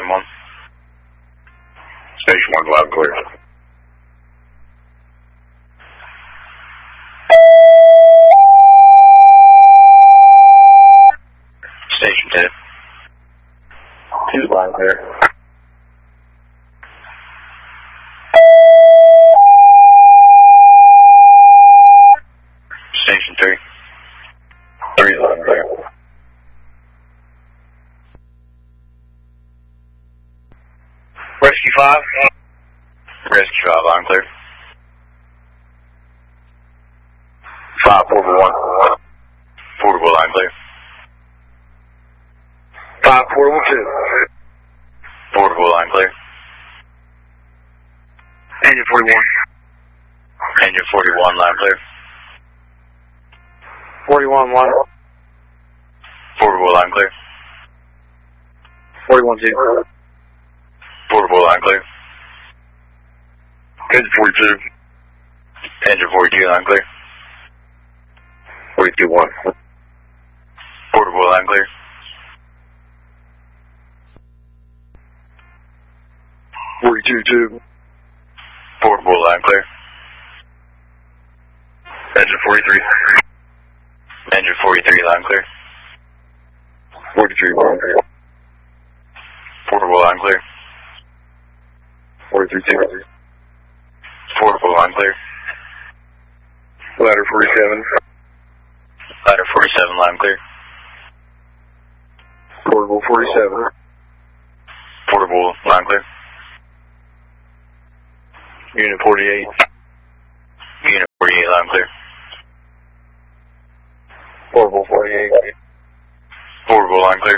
Station 1. Station 1, loud and clear. Station 2. 2, loud and clear. Station 3. 3, loud and clear. Rescue 5. Rescue 5, loud and clear. 5, portable 1. Portable, loud and clear. 5, portable 2. Portable, loud and clear. Engine 41. Engine 41, loud and clear. 41 1. Portable, loud and clear. 41 2. Portable, loud and clear. Engine 42. Engine 42, loud and clear. 42 1. Portable, loud and clear. 42 2. Portable, loud and clear. Engine 43. Engine 43, loud and clear. 43 1. Portable, loud and clear. 43 2. Portable, loud and clear. Ladder 47. Ladder 47, loud and clear. Portable 47. Portable, loud and clear. Unit 48. Unit 48, loud and clear. Portable 48. Portable, loud and clear.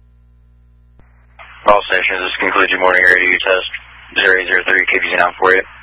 All stations, this concludes your morning radio test. 083 KBZ 948.